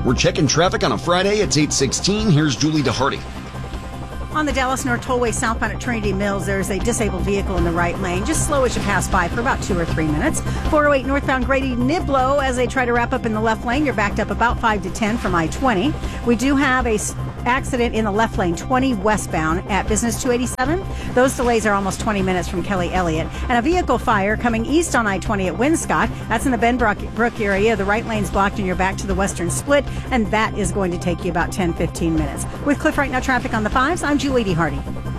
We're checking traffic on a Friday. It's 8:16. Here's Julie DeHarty. On the Dallas North Tollway southbound at Trinity Mills, there's a disabled vehicle in the right lane. Just slow as you pass by for about 2 or 3 minutes. 408 northbound Grady Niblo, as they try to wrap up in the left lane. You're backed up about 5 to 10 from I-20. We do have a accident in the left lane, 20 westbound at Business 287. Those delays are almost 20 minutes from Kelly Elliott. And a vehicle fire coming east on I-20 at Winscott. That's in the Benbrook area. The right lane's blocked and you're back to the western split. And that is going to take you about 10, 15 minutes. With Cliff Right Now traffic on the 5s, I'm Julie DeHarty.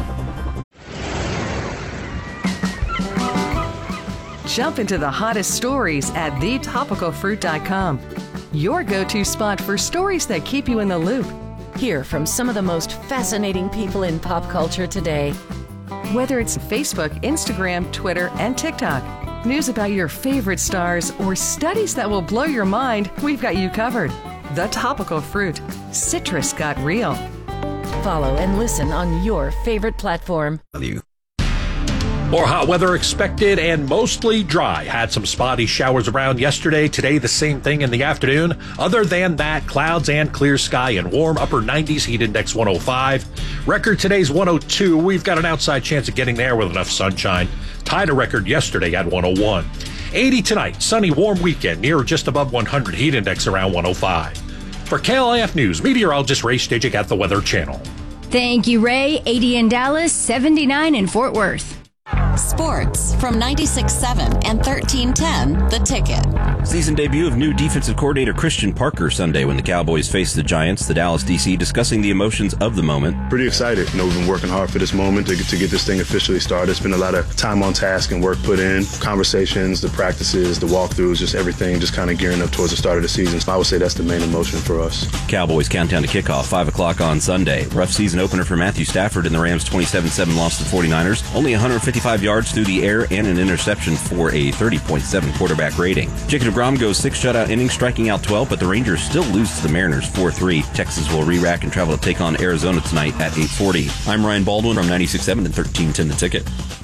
Jump into the hottest stories at thetopicalfruit.com. Your go-to spot for stories that keep you in the loop. Hear from some of the most fascinating people in pop culture today. Whether it's Facebook, Instagram, Twitter, and TikTok, news about your favorite stars, or studies that will blow your mind, we've got you covered. The Topical Fruit. Citrus got real. Follow and listen on your favorite platform. More hot weather expected and mostly dry. Had some spotty showers around yesterday. Today, the same thing in the afternoon. Other than that, clouds and clear sky and warm upper 90s, heat index 105. Record today's 102. We've got an outside chance of getting there with enough sunshine. Tied a record yesterday at 101. 80 tonight. Sunny, warm weekend near just above 100. Heat index around 105. For KLIF News, meteorologist Ray Stijik at the Weather Channel. Thank you, Ray. 80 in Dallas, 79 in Fort Worth. Sports from 96.7 and 1310, The Ticket. Season debut of new defensive coordinator Christian Parker Sunday when the Cowboys face the Giants. The Dallas DC discussing the emotions of the moment. Pretty excited. We've been working hard for this moment to get this thing officially started. It's been a lot of time on task and work put in. Conversations, the practices, the walkthroughs, just everything just kind of gearing up towards the start of the season. So I would say that's the main emotion for us. Cowboys countdown to kickoff, 5 o'clock on Sunday. Rough season opener for Matthew Stafford and the Rams' 27-7 loss to the 49ers. Only 155 yards through the air and an interception for a 30.7 quarterback rating. Jacob deGrom goes 6 shutout innings, striking out 12, but the Rangers still lose to the Mariners 4-3. Texas will re-rack and travel to take on Arizona tonight at 8:40. I'm Ryan Baldwin from 96.7 and 1310 The Ticket.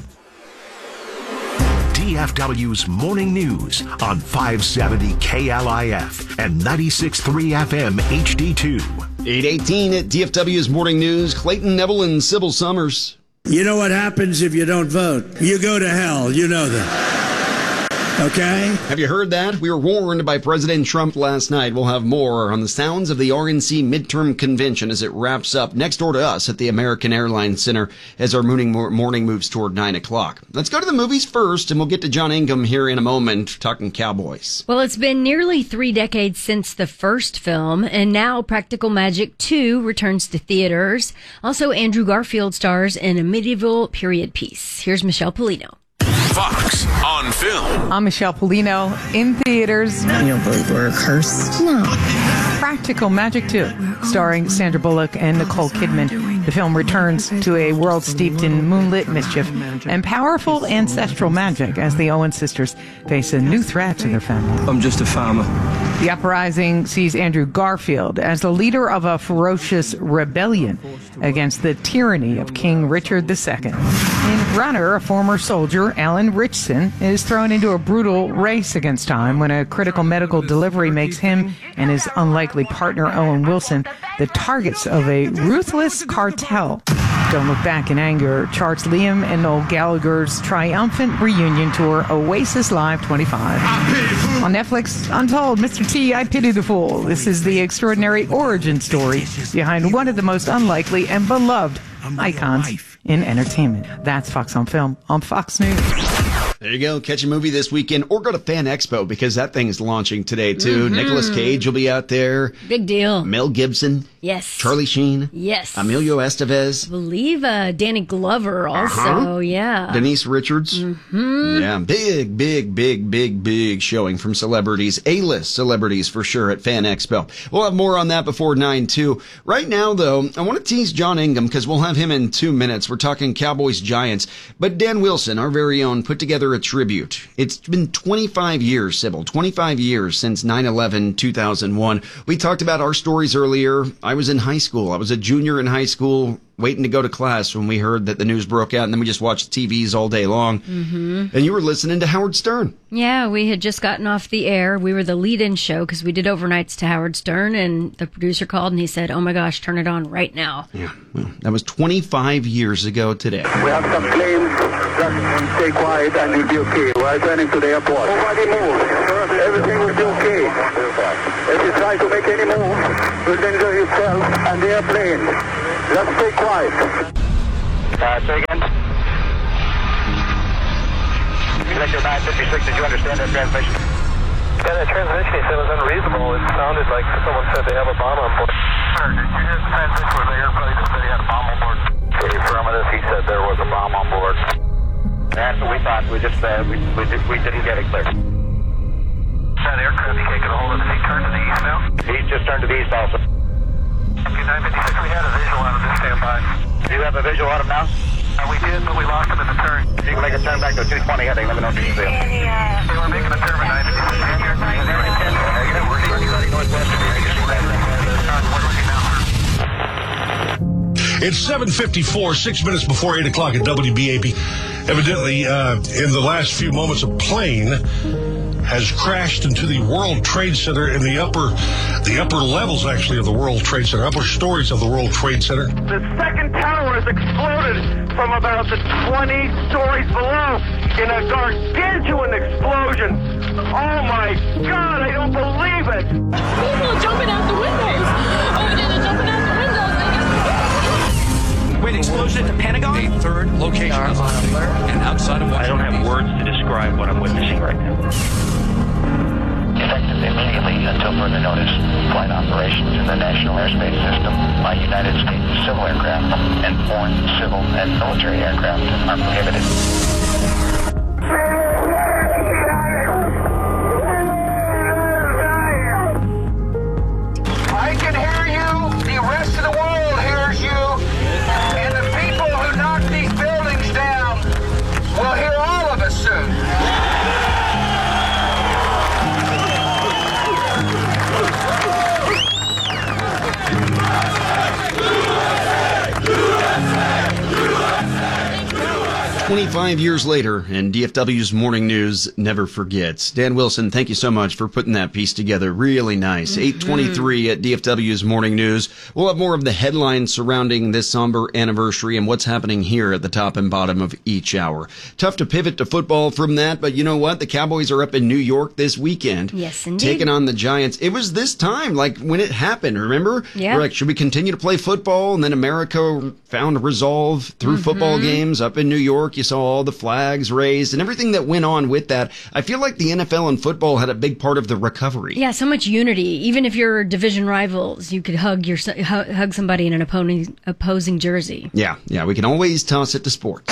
DFW's Morning News on 570 KLIF and 96.3 FM HD2. 8:18 at DFW's Morning News. Clayton Neville and Sybil Summers. You know what happens if you don't vote? You go to hell. You know that. Okay? Have you heard that? We were warned by President Trump last night. We'll have more on the sounds of the RNC midterm convention as it wraps up next door to us at the American Airlines Center as our morning moves toward 9 o'clock. Let's go to the movies first, and we'll get to John Ingham here in a moment talking Cowboys. Well, it's been nearly 3 decades since the first film, and now Practical Magic 2 returns to theaters. Also, Andrew Garfield stars in a medieval period piece. Here's Michelle Polino. Fox on Film. I'm Michelle Polino in theaters. You don't believe we're cursed? No. Practical Magic 2, starring Sandra Bullock and Nicole Kidman. The film returns to a world steeped in moonlit mischief and powerful ancestral magic as the Owen sisters face a new threat to their family. I'm just a farmer. The uprising sees Andrew Garfield as the leader of a ferocious rebellion against the tyranny of King Richard II. In Runner, a former soldier, Alan Ritchson, is thrown into a brutal race against time when a critical medical delivery makes him and his unlikely partner, Owen Wilson, the targets of a ruthless cartel. Don't Look Back in Anger charts Liam and Noel Gallagher's triumphant reunion tour, Oasis Live 25. On Netflix, Untold, Mr. T, I Pity the Fool. This is the extraordinary origin story behind one of the most unlikely and beloved icons in entertainment. That's Fox on Film on Fox News. There you go. Catch a movie this weekend or go to Fan Expo because that thing is launching today, too. Mm-hmm. Nicolas Cage will be out there. Big deal. Mel Gibson. Yes. Charlie Sheen. Yes. Emilio Estevez. I believe Danny Glover also. Yeah. Denise Richards. Mm-hmm. Yeah. Big showing from celebrities. A-list celebrities for sure at Fan Expo. We'll have more on that before 9, too. Right now, though, I want to tease John Ingham because we'll have him in 2 minutes. We're talking Cowboys Giants. But Dan Wilson, our very own, put together a tribute. It's been 25 years, Sybil, 25 years since 9/11/2001. We talked about our stories earlier. I was in high school. I was a junior in high school. waiting to go to class when we heard that the news broke out, and then we just watched TVs all day long. Mm-hmm. And you were listening to Howard Stern. Yeah, we had just gotten off the air. We were the lead-in show because we did overnights to Howard Stern, and the producer called and he said, "Oh my gosh, turn it on right now." Yeah, well, that was 25 years ago today. We have some planes. Just stay quiet and you'll be okay. We're turning to the airport. Nobody move. Everything will be okay. If you try to make any move, you'll danger yourself and the airplane. Just stay quiet. Say again. Sector 956, did you understand that transmission? Yeah, that transmission he said was unreasonable. It sounded like someone said they have a bomb on board. Sir, did you hear the transmission where the airplane said he had a bomb on board? Affirmative, he said there was a bomb on board. That's what we thought. We just we didn't get it clear. That aircraft, he can't get a hold of it. He turned to the east now? He's just turned to the east also. Okay, 956, we had a visual out of this standby. Do you have a visual out of him now? We did, but we lost him at the turn. You can make a turn back to 220 heading. Let me know if you can see him. They were making a turn at 956. It's 7:54, 6 minutes before 8 o'clock at WBAP. Evidently, in the last few moments, a plane has crashed into the World Trade Center in the upper levels, actually, of the World Trade Center, upper stories of the World Trade Center. The second tower has exploded from about the 20 stories below in a gargantuan explosion. Oh my God, I don't believe it. People are jumping out the windows. Over there, they're jumping out the windows. Wait, explosion at the Pentagon? The third location is on alert and outside of Washington. I don't have words to describe what I'm witnessing right now. Effective immediately until further notice. Flight operations in the National Airspace System by United States civil aircraft and foreign civil and military aircraft are prohibited. I can hear you. The rest of the world hears you. And the people who knock these buildings down will hear all of us soon. 25 years later, and DFW's Morning News never forgets. Dan Wilson, thank you so much for putting that piece together. Really nice. 8:23 at DFW's Morning News. We'll have more of the headlines surrounding this somber anniversary and what's happening here at the top and bottom of each hour. Tough to pivot to football from that, but you know what? The Cowboys are up in New York this weekend. Yes, indeed. Taking on the Giants. It was this time, like when it happened, remember? Yeah. We're like, should we continue to play football? And then America found resolve through football games up in New York. You saw all the flags raised and everything that went on with that. I feel like the NFL and football had a big part of the recovery. Yeah, so much unity. Even if you're division rivals, you could hug somebody in an opposing jersey. Yeah, we can always toss it to sports.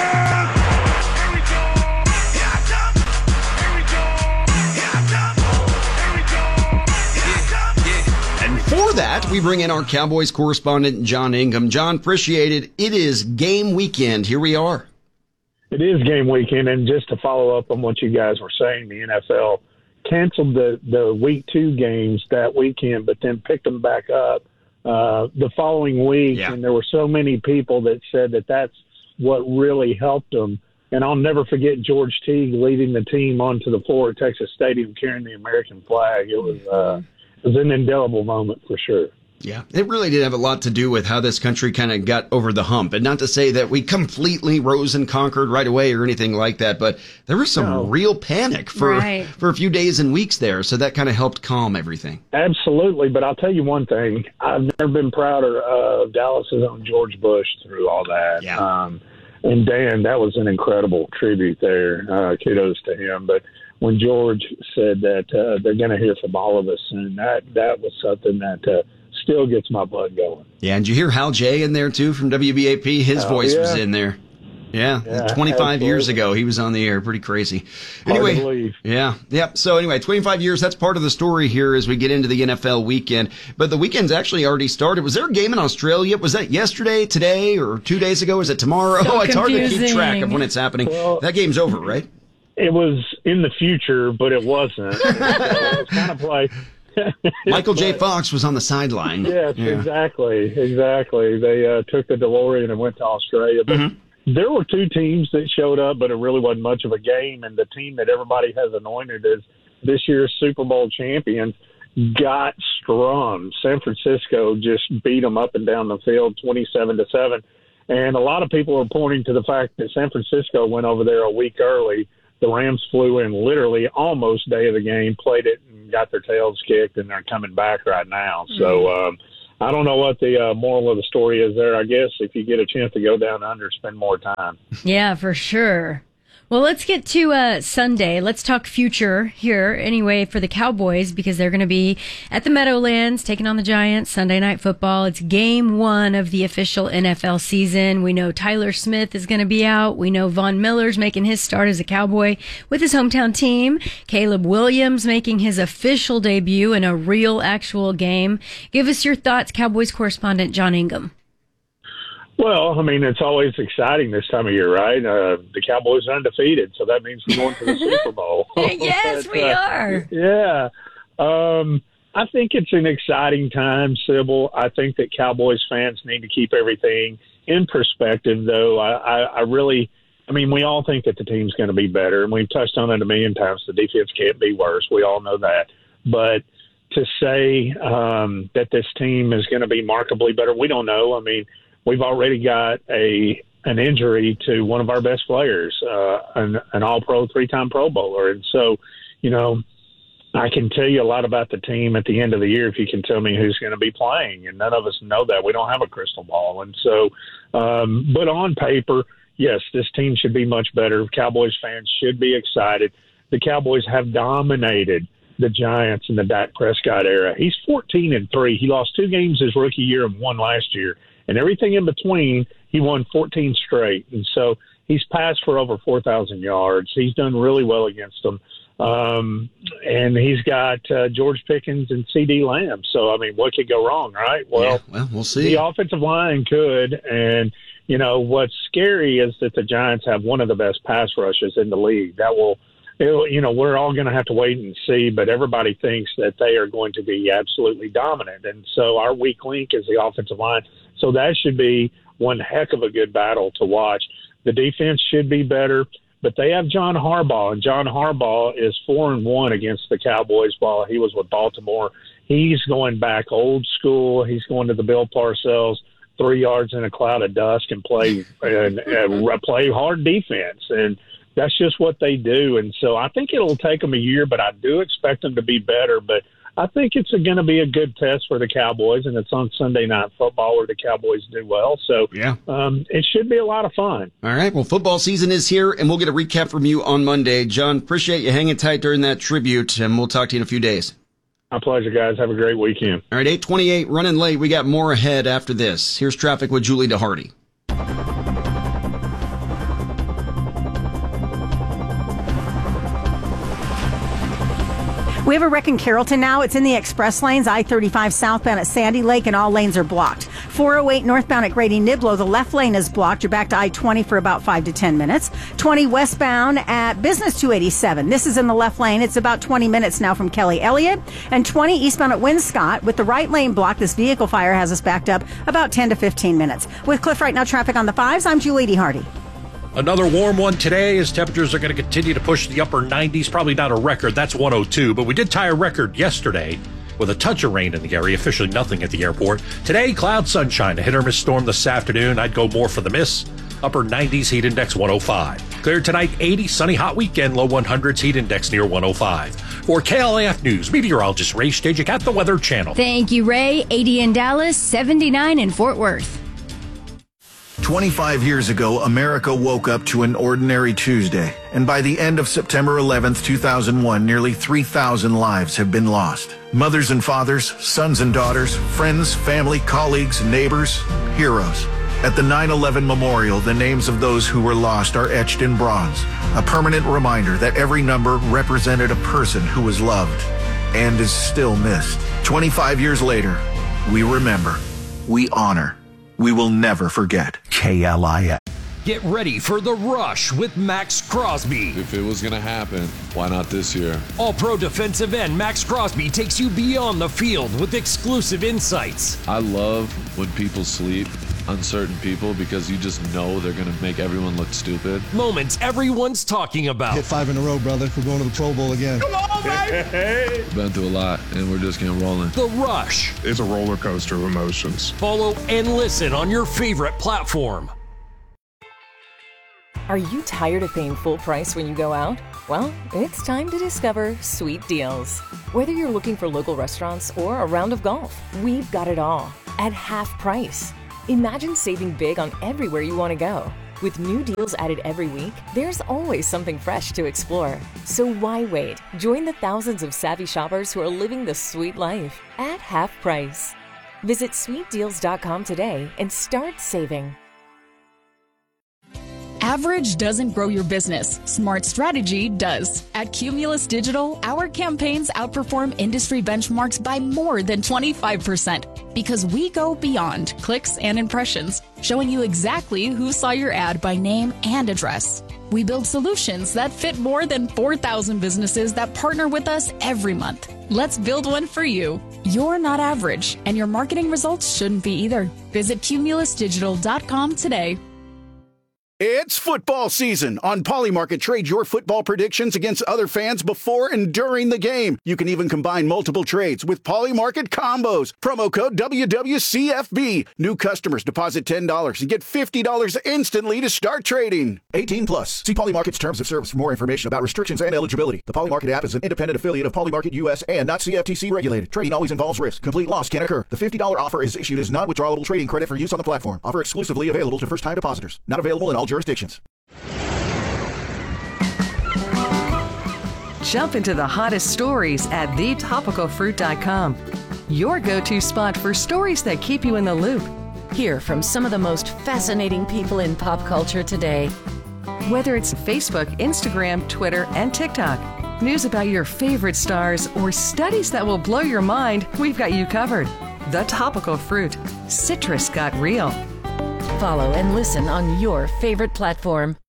For that, we bring in our Cowboys correspondent, John Ingham. John, appreciate it. It is game weekend. Here we are. It is game weekend, and just to follow up on what you guys were saying, the NFL canceled the Week 2 games that weekend, but then picked them back up the following week, and there were so many people that said that that's what really helped them. And I'll never forget George Teague leading the team onto the floor at Texas Stadium carrying the American flag. It was an indelible moment for sure. Yeah, it really did have a lot to do with how this country kind of got over the hump. And not to say that we completely rose and conquered right away or anything like that, but there was some real panic for a few days and weeks there. So that kind of helped calm everything. Absolutely. But I'll tell you one thing. I've never been prouder of Dallas's own George Bush through all that. Yeah. And Dan, that was an incredible tribute there. Kudos to him. But when George said that they're going to hear from all of us, and that was something that still gets my blood going. Yeah, and did you hear Hal J in there, too, from WBAP? His voice was in there. Yeah, 25 years ago, he was on the air. Pretty crazy. Anyway, hard to believe. Yeah. So anyway, 25 years, that's part of the story here as we get into the NFL weekend. But the weekend's actually already started. Was there a game in Australia? Was that yesterday, today, or 2 days ago? Is it tomorrow? So it's hard to keep confusing. track of when it's happening. Well, that game's over, right? It was in the future, but it wasn't. It was kind of like Michael J. Fox was on the sideline. Yes, exactly. They took the DeLorean and went to Australia. But there were two teams that showed up, but it really wasn't much of a game. And the team that everybody has anointed as this year's Super Bowl champions got strung. San Francisco just beat them up and down the field 27-7. And a lot of people are pointing to the fact that San Francisco went over there a week early. The Rams flew in literally almost day of the game, played it, and got their tails kicked, and they're coming back right now. So I don't know what the moral of the story is there. I guess if you get a chance to go down under, spend more time. Yeah, for sure. Well, let's get to Sunday. Let's talk future here anyway for the Cowboys, because they're going to be at the Meadowlands taking on the Giants Sunday Night Football. It's game 1 of the official NFL season. We know Tyler Smith is going to be out. We know Von Miller's making his start as a Cowboy with his hometown team. Caleb Williams making his official debut in a real, actual game. Give us your thoughts, Cowboys correspondent John Ingham. Well, I mean, it's always exciting this time of year, right? The Cowboys are undefeated, so that means we're going to the Super Bowl. Yes, we are. Yeah. I think it's an exciting time, Sybil. I think that Cowboys fans need to keep everything in perspective, though. I mean, we all think that the team's going to be better, and we've touched on it a million times. The defense can't be worse. We all know that. But to say that this team is going to be markedly better, we don't know. I mean, we've already got an injury to one of our best players, an all-pro, 3-time Pro Bowler. And so, you know, I can tell you a lot about the team at the end of the year if you can tell me who's going to be playing. And none of us know that. We don't have a crystal ball. And so, but on paper, yes, this team should be much better. Cowboys fans should be excited. The Cowboys have dominated the Giants in the Dak Prescott era. He's 14-3. He lost 2 games his rookie year and 1 last year. And everything in between, he won 14 straight. And so he's passed for over 4,000 yards. He's done really well against them. And he's got George Pickens and C.D. Lamb. So, I mean, what could go wrong, right? Well, we'll see. The offensive line could. And, you know, what's scary is that the Giants have one of the best pass rushes in the league. You know, we're all going to have to wait and see, but everybody thinks that they are going to be absolutely dominant. And so our weak link is the offensive line. So that should be one heck of a good battle to watch. The defense should be better, but they have John Harbaugh, and John Harbaugh is 4-1 against the Cowboys while he was with Baltimore. He's going back old school. He's going to the Bill Parcells, 3 yards in a cloud of dust, and play hard defense. And that's just what they do. And so I think it'll take them a year, but I do expect them to be better. But I think it's going to be a good test for the Cowboys, and it's on Sunday Night Football where the Cowboys do well. So it should be a lot of fun. All right. Well, football season is here, and we'll get a recap from you on Monday. John, appreciate you hanging tight during that tribute, and we'll talk to you in a few days. My pleasure, guys. Have a great weekend. All right, 8:28, running late. We got more ahead after this. Here's traffic with Julie DeHardy. We have a wreck in Carrollton now. It's in the express lanes, I-35 southbound at Sandy Lake, and all lanes are blocked. 408 northbound at Grady Niblo, the left lane is blocked. You're back to I-20 for about 5 to 10 minutes. 20 westbound at Business 287. This is in the left lane. It's about 20 minutes now from Kelly Elliott. And 20 eastbound at Winscott with the right lane blocked. This vehicle fire has us backed up about 10 to 15 minutes. With Cliff Right Now traffic on the 5s, I'm Julie DeHardy. Another warm one today as temperatures are going to continue to push the upper 90s. Probably not a record. That's 102. But we did tie a record yesterday with a touch of rain in the area. Officially nothing at the airport. Today, cloud sunshine. A hit or miss storm this afternoon. I'd go more for the miss. Upper 90s, heat index 105. Clear tonight, 80. Sunny, hot weekend. Low 100s, heat index near 105. For KLAF News, meteorologist Ray Stejik at the Weather Channel. Thank you, Ray. 80 in Dallas, 79 in Fort Worth. 25 years ago, America woke up to an ordinary Tuesday, and by the end of September 11th, 2001, nearly 3,000 lives have been lost. Mothers and fathers, sons and daughters, friends, family, colleagues, neighbors, heroes. At the 9/11 Memorial, the names of those who were lost are etched in bronze, a permanent reminder that every number represented a person who was loved and is still missed. 25 years later, we remember, we honor. We will never forget. KLIF. Get ready for the rush with Max Crosby. If it was going to happen, why not this year? All-Pro defensive end Max Crosby takes you beyond the field with exclusive insights. I love when people sleep, uncertain people, because you just know they're going to make everyone look stupid. Moments everyone's talking about. Hit 5 in a row, brother. We're going to the Pro Bowl again. Come on, baby! Been through a lot, and we're just getting rolling. The Rush. It's a roller coaster of emotions. Follow and listen on your favorite platform. Are you tired of paying full price when you go out? Well, it's time to discover Sweet Deals. Whether you're looking for local restaurants or a round of golf, we've got it all at half price. Imagine saving big on everywhere you want to go. With new deals added every week, there's always something fresh to explore. So why wait? Join the thousands of savvy shoppers who are living the sweet life at half price. Visit sweetdeals.com today and start saving. Average doesn't grow your business. Smart strategy does. At Cumulus Digital, our campaigns outperform industry benchmarks by more than 25% because we go beyond clicks and impressions, showing you exactly who saw your ad by name and address. We build solutions that fit more than 4,000 businesses that partner with us every month. Let's build one for you. You're not average, and your marketing results shouldn't be either. Visit cumulusdigital.com today. It's football season. On Polymarket, trade your football predictions against other fans before and during the game. You can even combine multiple trades with Polymarket combos. Promo code WWCFB. New customers deposit $10 and get $50 instantly to start trading. 18 plus. See Polymarket's terms of service for more information about restrictions and eligibility. The Polymarket app is an independent affiliate of Polymarket US and not CFTC regulated. Trading always involves risk. Complete loss can occur. The $50 offer is issued as non-withdrawable trading credit for use on the platform. Offer exclusively available to first-time depositors. Not available in all jurisdictions. Jump into the hottest stories at thetopicalfruit.com. Your go-to spot for stories that keep you in the loop. Hear from some of the most fascinating people in pop culture today. Whether it's Facebook, Instagram, Twitter, and TikTok, news about your favorite stars, or studies that will blow your mind, we've got you covered. The Topical Fruit. Citrus got real. Follow and listen on your favorite platform.